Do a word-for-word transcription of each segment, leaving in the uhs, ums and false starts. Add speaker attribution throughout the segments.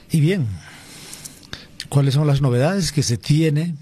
Speaker 1: Y bien, ¿cuáles son las novedades que se tiene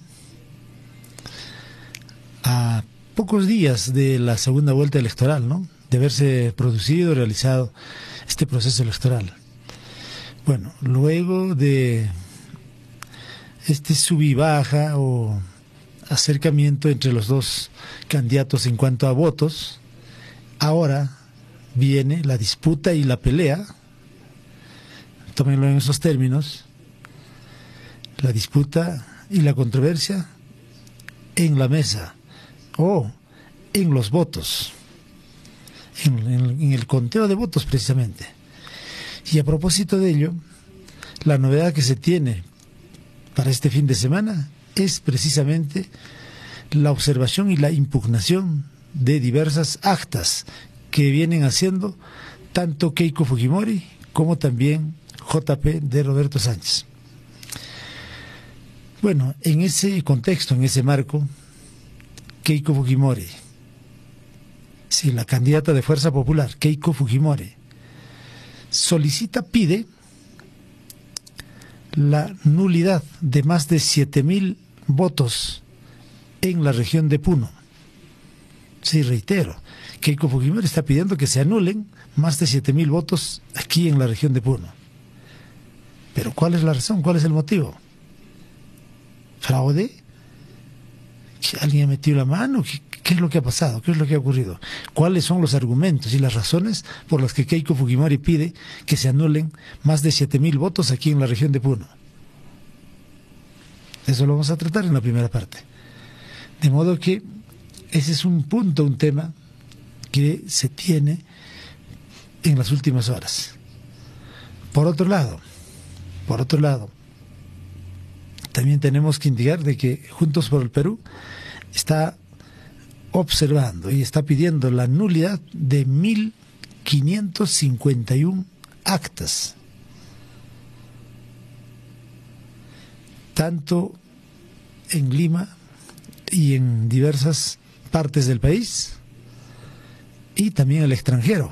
Speaker 1: a pocos días de la segunda vuelta electoral, ¿no? De haberse producido, realizado este proceso electoral? Bueno, luego de este sub y baja o acercamiento entre los dos candidatos en cuanto a votos, ahora viene la disputa y la pelea, tómenlo en esos términos, la disputa y la controversia en la mesa o en los votos, en, en, en el conteo de votos precisamente. Y a propósito de ello, la novedad que se tiene para este fin de semana es precisamente la observación y la impugnación de diversas actas que vienen haciendo tanto Keiko Fujimori como también J P de Roberto Sánchez. Bueno, en ese contexto, en ese marco, Keiko Fujimori, sí, la candidata de Fuerza Popular, Keiko Fujimori, solicita, pide la nulidad de más de siete mil votos en la región de Puno. Sí, reitero, Keiko Fujimori está pidiendo que se anulen más de siete mil votos aquí en la región de Puno. Pero ¿cuál es la razón? ¿Cuál es el motivo? ¿Fraude? ¿Que alguien ha metido la mano? ¿Qué, qué es lo que ha pasado? ¿Qué es lo que ha ocurrido? ¿Cuáles son los argumentos y las razones por las que Keiko Fujimori pide que se anulen más de siete mil votos aquí en la región de Puno? Eso lo vamos a tratar en la primera parte. De modo que ese es un punto, un tema que se tiene en las últimas horas. Por otro lado, por otro lado, también tenemos que indicar de que Juntos por el Perú está observando y está pidiendo la nulidad de mil quinientas cincuenta y una actas, tanto en Lima y en diversas partes del país y también el extranjero.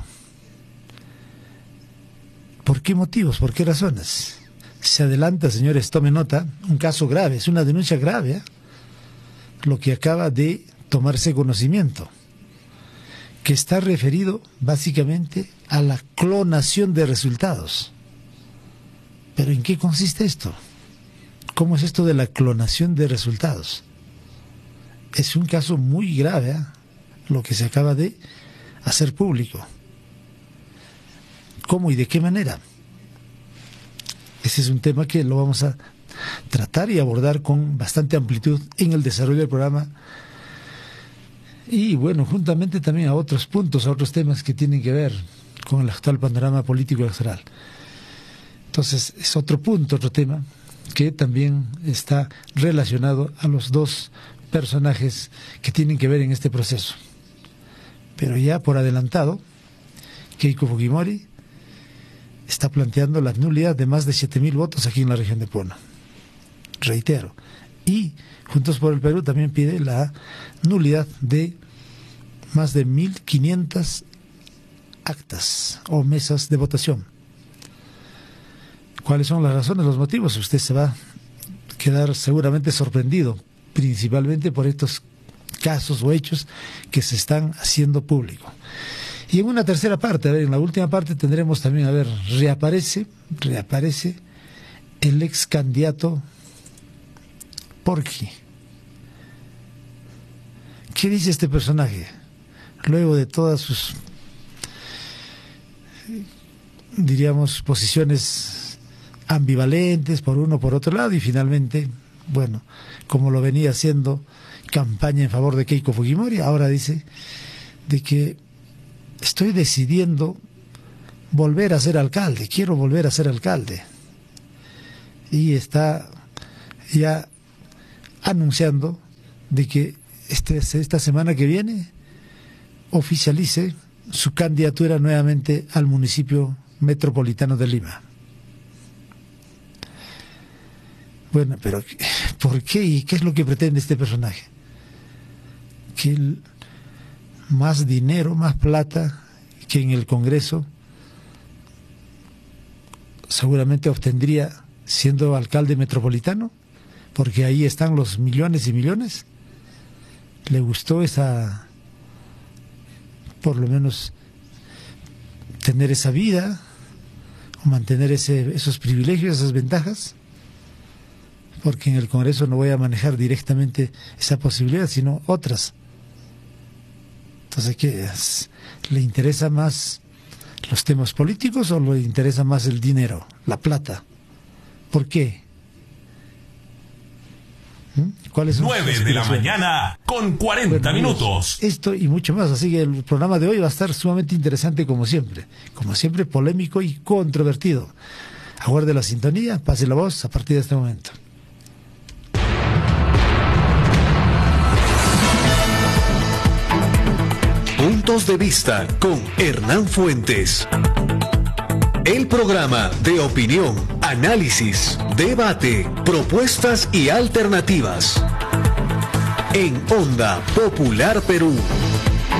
Speaker 1: ¿Por qué motivos? ¿Por qué razones? Se adelanta, señores, tome nota, un caso grave, es una denuncia grave, ¿eh? Lo que acaba de tomarse conocimiento, que está referido básicamente a la clonación de resultados. ¿Pero en qué consiste esto? ¿Cómo es esto de la clonación de resultados? Es un caso muy grave, ¿eh? Lo que se acaba de hacer público. ¿Cómo y de qué manera? Ese es un tema que lo vamos a tratar y abordar con bastante amplitud en el desarrollo del programa. Y bueno, juntamente también a otros puntos, a otros temas que tienen que ver con el actual panorama político electoral. Entonces, es otro punto, otro tema que también está relacionado a los dos personajes que tienen que ver en este proceso. Pero ya por adelantado, Keiko Fujimori está planteando la nulidad de más de siete mil votos aquí en la región de Puno. Reitero. Y Juntos por el Perú también pide la nulidad de más de mil quinientas actas o mesas de votación. ¿Cuáles son las razones, los motivos? Usted se va a quedar seguramente sorprendido, principalmente por estos casos o hechos que se están haciendo público. Y en una tercera parte, a ver, en la última parte tendremos también, a ver, reaparece, reaparece el ex candidato Porky. ¿Qué dice este personaje? Luego de todas sus, diríamos, posiciones ambivalentes por uno por otro lado, y finalmente, bueno, como lo venía haciendo campaña en favor de Keiko Fujimori, ahora dice de que estoy decidiendo volver a ser alcalde, quiero volver a ser alcalde. Y está ya anunciando de que este, esta semana que viene oficialice su candidatura nuevamente al municipio metropolitano de Lima. Bueno, pero ¿por qué y qué es lo que pretende este personaje? Que el, más dinero, más plata que en el Congreso seguramente obtendría siendo alcalde metropolitano, porque ahí están los millones y millones. Le gustó esa, por lo menos, tener esa vida, o mantener ese, esos privilegios, esas ventajas, porque en el Congreso no voy a manejar directamente esa posibilidad, sino otras. Entonces, ¿qué es? ¿Le interesa más los temas políticos o le interesa más el dinero, la plata? ¿Por qué? ¿Cuáles son
Speaker 2: nueve de la mañana con cuarenta bueno, minutos.
Speaker 1: Esto y mucho más, así que el programa de hoy va a estar sumamente interesante como siempre, como siempre polémico y controvertido. Aguarde la sintonía, pase la voz a partir de este momento.
Speaker 3: Puntos de vista con Hernán Fuentes. El programa de opinión, análisis, debate, propuestas y alternativas. En Onda Popular Perú.